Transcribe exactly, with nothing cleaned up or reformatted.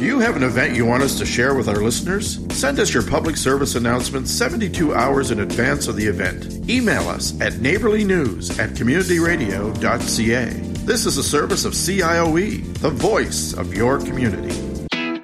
Do you have an event you want us to share with our listeners? Send us your public service announcement seventy-two hours in advance of the event. Email us at neighborlynews at communityradio dot c a. This is a service of C I O E, the voice of your community.